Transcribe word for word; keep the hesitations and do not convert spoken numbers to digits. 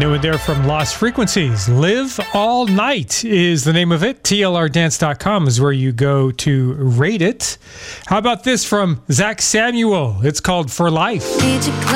New one there from Lost Frequencies. Live All Night is the name of it. T L R dance dot com is where you go to rate it. How about this from Zach Samuel? It's called For Life.